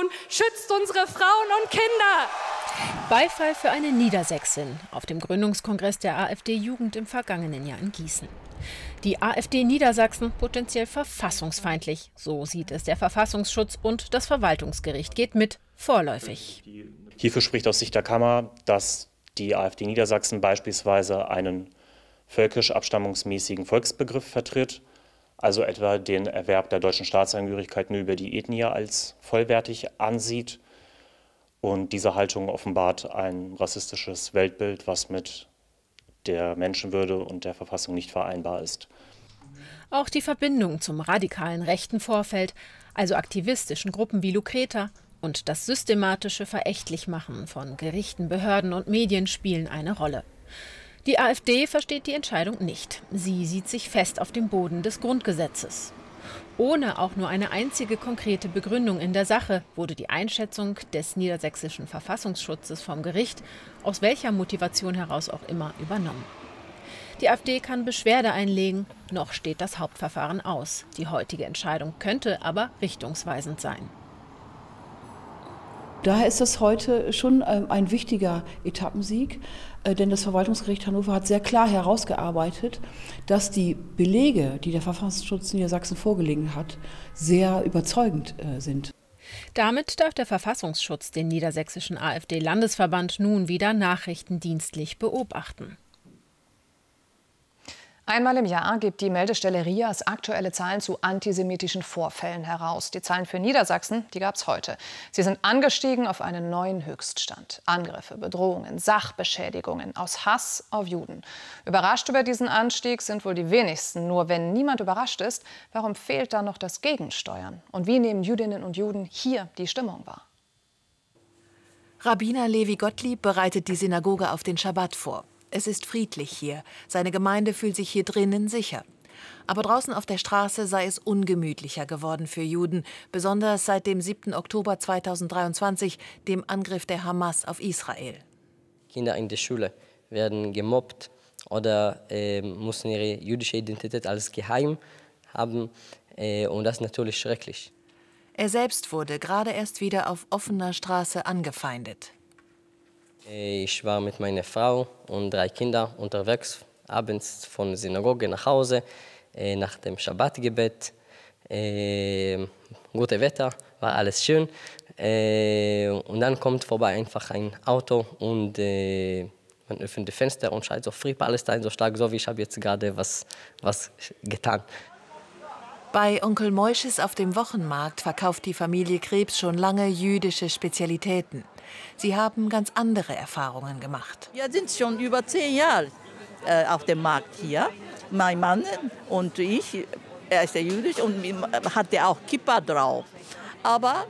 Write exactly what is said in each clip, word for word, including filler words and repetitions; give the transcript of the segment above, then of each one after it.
tun. Schützt unsere Frauen und Kinder! Beifall für eine Niedersächsin auf dem Gründungskongress der AfD-Jugend im vergangenen Jahr in Gießen. Die AfD Niedersachsen potenziell verfassungsfeindlich. So sieht es der Verfassungsschutz, und das Verwaltungsgericht geht mit, vorläufig. Hierfür spricht aus Sicht der Kammer, dass die AfD Niedersachsen beispielsweise einen völkisch abstammungsmäßigen Volksbegriff vertritt, also etwa den Erwerb der deutschen Staatsangehörigkeit nur über die Ethnie als vollwertig ansieht. Und diese Haltung offenbart ein rassistisches Weltbild, was mit der Menschenwürde und der Verfassung nicht vereinbar ist. Auch die Verbindung zum radikalen rechten Vorfeld, also aktivistischen Gruppen wie Lucreta, und das systematische Verächtlichmachen von Gerichten, Behörden und Medien spielen eine Rolle. Die AfD versteht die Entscheidung nicht. Sie sieht sich fest auf dem Boden des Grundgesetzes. Ohne auch nur eine einzige konkrete Begründung in der Sache wurde die Einschätzung des niedersächsischen Verfassungsschutzes vom Gericht, aus welcher Motivation heraus auch immer, übernommen. Die AfD kann Beschwerde einlegen, noch steht das Hauptverfahren aus. Die heutige Entscheidung könnte aber richtungsweisend sein. Daher ist das heute schon ein wichtiger Etappensieg, denn das Verwaltungsgericht Hannover hat sehr klar herausgearbeitet, dass die Belege, die der Verfassungsschutz Niedersachsen vorgelegen hat, sehr überzeugend sind. Damit darf der Verfassungsschutz den niedersächsischen AfD-Landesverband nun wieder nachrichtendienstlich beobachten. Einmal im Jahr gibt die Meldestelle RIAS aktuelle Zahlen zu antisemitischen Vorfällen heraus. Die Zahlen für Niedersachsen, die gab es heute. Sie sind angestiegen auf einen neuen Höchststand. Angriffe, Bedrohungen, Sachbeschädigungen aus Hass auf Juden. Überrascht über diesen Anstieg sind wohl die wenigsten. Nur wenn niemand überrascht ist, warum fehlt da noch das Gegensteuern? Und wie nehmen Jüdinnen und Juden hier die Stimmung wahr? Rabbiner Levi Gottlieb bereitet die Synagoge auf den Schabbat vor. Es ist friedlich hier. Seine Gemeinde fühlt sich hier drinnen sicher. Aber draußen auf der Straße sei es ungemütlicher geworden für Juden, besonders seit dem siebten Oktober zweitausenddreiundzwanzig, dem Angriff der Hamas auf Israel. Kinder in der Schule werden gemobbt oder äh, müssen ihre jüdische Identität als geheim haben. Äh, und das ist natürlich schrecklich. Er selbst wurde gerade erst wieder auf offener Straße angefeindet. Ich war mit meiner Frau und drei Kindern unterwegs, abends von der Synagoge nach Hause, nach dem Schabbatgebet. Äh, gutes Wetter, war alles schön. Äh, und dann kommt vorbei einfach ein Auto und äh, man öffnet die Fenster und schreit so Free Palestine so stark, so wie ich habe jetzt gerade was, was getan. Bei Onkel Moisches auf dem Wochenmarkt verkauft die Familie Krebs schon lange jüdische Spezialitäten. Sie haben ganz andere Erfahrungen gemacht. Wir sind schon über zehn Jahre äh, auf dem Markt hier. Mein Mann und ich, er ist ja jüdisch und hatte auch Kippa drauf. Aber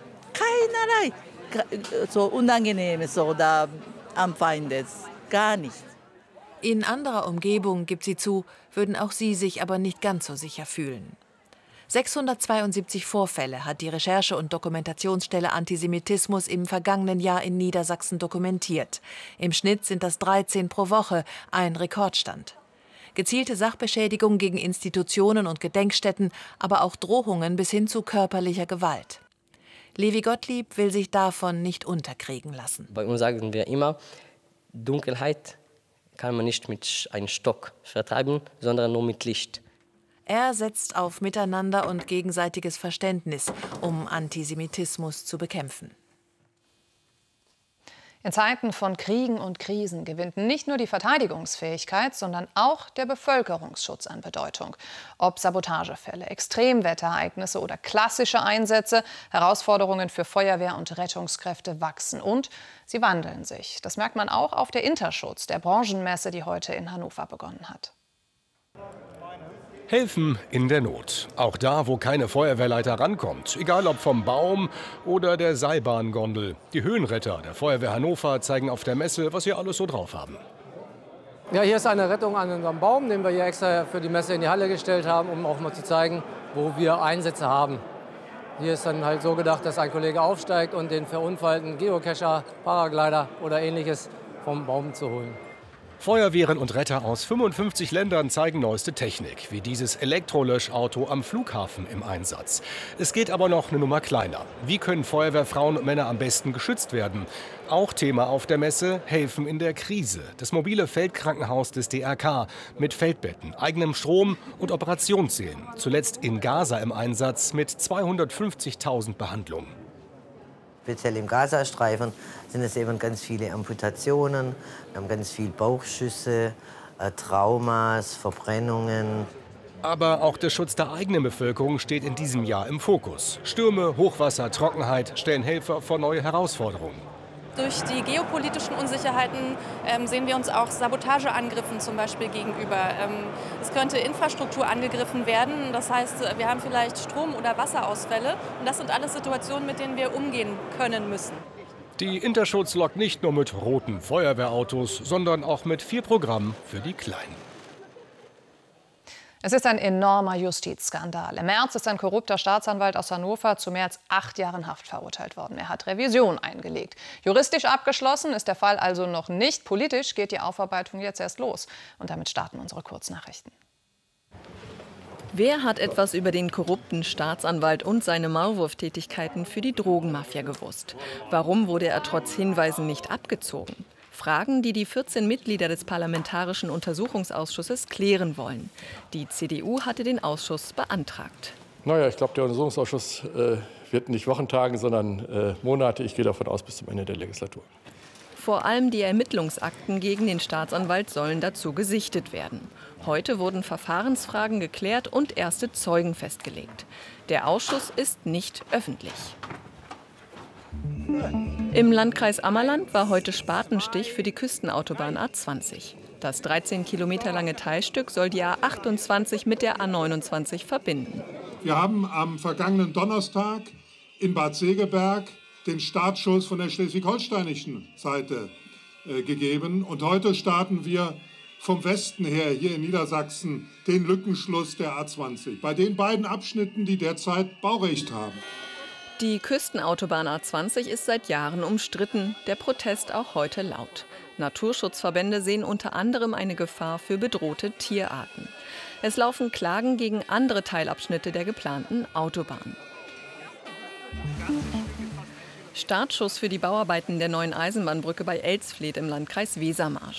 keinerlei so Unangenehmes oder Anfeindes, gar nicht. In anderer Umgebung, gibt sie zu, würden auch sie sich aber nicht ganz so sicher fühlen. sechshundertzweiundsiebzig Vorfälle hat die Recherche- und Dokumentationsstelle Antisemitismus im vergangenen Jahr in Niedersachsen dokumentiert. Im Schnitt sind das dreizehn pro Woche, ein Rekordstand. Gezielte Sachbeschädigung gegen Institutionen und Gedenkstätten, aber auch Drohungen bis hin zu körperlicher Gewalt. Levi Gottlieb will sich davon nicht unterkriegen lassen. Bei uns sagen wir immer, Dunkelheit kann man nicht mit einem Stock vertreiben, sondern nur mit Licht. Er setzt auf Miteinander und gegenseitiges Verständnis, um Antisemitismus zu bekämpfen. In Zeiten von Kriegen und Krisen gewinnt nicht nur die Verteidigungsfähigkeit, sondern auch der Bevölkerungsschutz an Bedeutung. Ob Sabotagefälle, Extremwetterereignisse oder klassische Einsätze, Herausforderungen für Feuerwehr und Rettungskräfte wachsen und sie wandeln sich. Das merkt man auch auf der Interschutz, der Branchenmesse, die heute in Hannover begonnen hat. Helfen in der Not. Auch da, wo keine Feuerwehrleiter rankommt. Egal ob vom Baum oder der Seilbahngondel. Die Höhenretter der Feuerwehr Hannover zeigen auf der Messe, was sie alles so drauf haben. Ja, hier ist eine Rettung an unserem Baum, den wir hier extra für die Messe in die Halle gestellt haben, um auch mal zu zeigen, wo wir Einsätze haben. Hier ist dann halt so gedacht, dass ein Kollege aufsteigt und den verunfallten Geocacher, Paraglider oder Ähnliches vom Baum zu holen. Feuerwehren und Retter aus fünfundfünfzig Ländern zeigen neueste Technik, wie dieses Elektrolöschauto am Flughafen im Einsatz. Es geht aber noch eine Nummer kleiner. Wie können Feuerwehrfrauen und Männer am besten geschützt werden? Auch Thema auf der Messe: Helfen in der Krise. Das mobile Feldkrankenhaus des D R K mit Feldbetten, eigenem Strom und Operationssälen. Zuletzt in Gaza im Einsatz mit zweihundertfünfzigtausend Behandlungen. Speziell im Gazastreifen sind es eben ganz viele Amputationen, wir haben ganz viele Bauchschüsse, äh, Traumas, Verbrennungen. Aber auch der Schutz der eigenen Bevölkerung steht in diesem Jahr im Fokus. Stürme, Hochwasser, Trockenheit stellen Helfer vor neue Herausforderungen. Durch die geopolitischen Unsicherheiten ähm, sehen wir uns auch Sabotageangriffen zum Beispiel gegenüber. Ähm, es könnte Infrastruktur angegriffen werden. Das heißt, wir haben vielleicht Strom- oder Wasserausfälle. Und das sind alles Situationen, mit denen wir umgehen können müssen. Die Interschutz lockt nicht nur mit roten Feuerwehrautos, sondern auch mit vier Programmen für die Kleinen. Es ist ein enormer Justizskandal. Im März ist ein korrupter Staatsanwalt aus Hannover zu mehr als acht Jahren Haft verurteilt worden. Er hat Revision eingelegt. Juristisch abgeschlossen ist der Fall also noch nicht. Politisch geht die Aufarbeitung jetzt erst los. Und damit starten unsere Kurznachrichten. Wer hat etwas über den korrupten Staatsanwalt und seine Maulwurftätigkeiten für die Drogenmafia gewusst? Warum wurde er trotz Hinweisen nicht abgezogen? Fragen, die die vierzehn Mitglieder des Parlamentarischen Untersuchungsausschusses klären wollen. Die C D U hatte den Ausschuss beantragt. Naja, ich glaube, der Untersuchungsausschuss äh, wird nicht Wochen tagen, sondern äh, Monate. Ich gehe davon aus, bis zum Ende der Legislatur. Vor allem die Ermittlungsakten gegen den Staatsanwalt sollen dazu gesichtet werden. Heute wurden Verfahrensfragen geklärt und erste Zeugen festgelegt. Der Ausschuss ist nicht öffentlich. Im Landkreis Ammerland war heute Spatenstich für die Küstenautobahn A zwanzig. Das dreizehn Kilometer lange Teilstück soll die A achtundzwanzig mit der A neunundzwanzig verbinden. Wir haben am vergangenen Donnerstag in Bad Segeberg den Startschuss von der schleswig-holsteinischen Seite äh, gegeben. Und heute starten wir vom Westen her hier in Niedersachsen den Lückenschluss der A zwanzig. Bei den beiden Abschnitten, die derzeit Baurecht haben. Die Küstenautobahn A zwanzig ist seit Jahren umstritten, der Protest auch heute laut. Naturschutzverbände sehen unter anderem eine Gefahr für bedrohte Tierarten. Es laufen Klagen gegen andere Teilabschnitte der geplanten Autobahn. Startschuss für die Bauarbeiten der neuen Eisenbahnbrücke bei Elsfleth im Landkreis Wesermarsch.